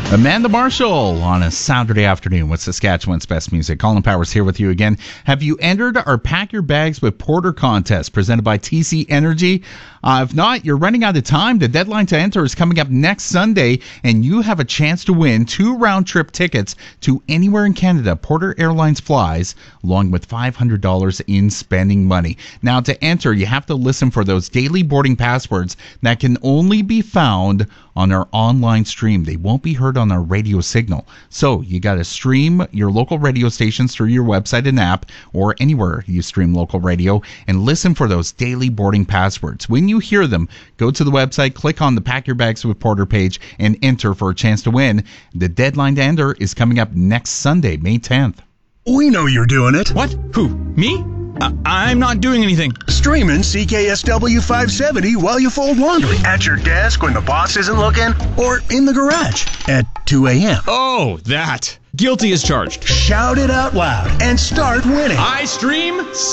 Amanda Marshall on a Saturday afternoon with Saskatchewan's best music. Colin Powers here with you again. Have you entered our Pack Your Bags with Porter contest presented by TC Energy? If not, you're running out of time. The deadline to enter is coming up next Sunday, and you have a chance to win 2 round-trip tickets to anywhere in Canada Porter Airlines flies, along with $500 in spending money. Now, to enter, you have to listen for those daily boarding passwords that can only be found on our online stream. They won't be heard on our radio signal. So you got to stream your local radio stations through your website and app, or anywhere you stream local radio, and listen for those daily boarding passwords. When you hear them, go to the website, click on the Pack Your Bags with Porter page, and enter for a chance to win. The deadline to enter is coming up next Sunday, May 10th. We know you're doing it. What? Who? Me? I'm not doing anything. Streaming CKSW 570 while you fold laundry. At your desk when the boss isn't looking. Or in the garage at 2 a.m. Oh, that. Guilty as charged. Shout it out loud and start winning. I stream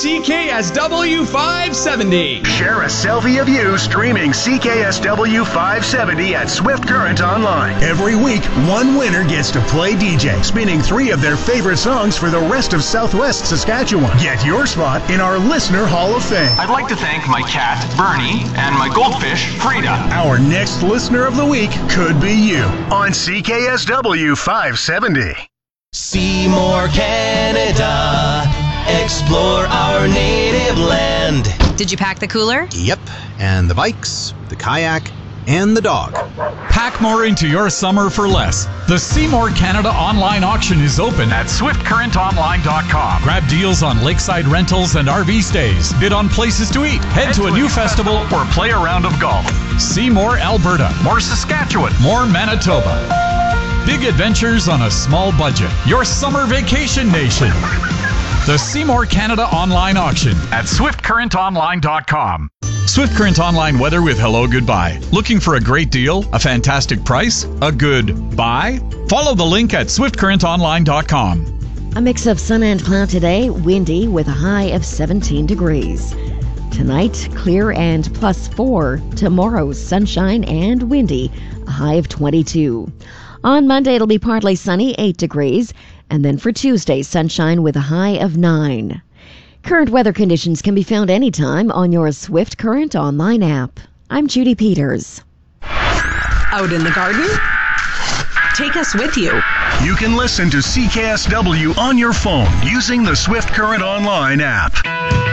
CKSW 570. Share a selfie of you streaming CKSW 570 at Swift Current Online. Every week, one winner gets to play DJ, spinning 3 of their favorite songs for the rest of Southwest Saskatchewan. Get your spot in our Listener Hall of Fame. I'd like to thank my cat, Bernie, and my goldfish, Frida. Our next Listener of the Week could be you on CKSW 570. Seymour, Canada. Explore our native land. Did you pack the cooler? Yep, and the bikes, the kayak, and the dog. Pack more into your summer for less. The Seymour Canada online auction is open at swiftcurrentonline.com. Grab deals on lakeside rentals and RV stays. Bid on places to eat. Head to a new festival or play a round of golf. See more Alberta. More Saskatchewan. More Manitoba. Big adventures on a small budget. Your summer vacation nation. The Seymour Canada online auction at swiftcurrentonline.com. Swift Current Online weather with hello goodbye. Looking for a great deal? A fantastic price? A good buy? Follow the link at swiftcurrentonline.com. A mix of sun and cloud today, windy with a high of 17 degrees. Tonight, clear and +4. Tomorrow, sunshine and windy, a high of 22. On Monday, it'll be partly sunny, 8 degrees. And then for Tuesday, sunshine with a high of 9. Current weather conditions can be found anytime on your Swift Current online app. I'm Judy Peters. Out in the garden? Take us with you. You can listen to CKSW on your phone using the Swift Current Online app.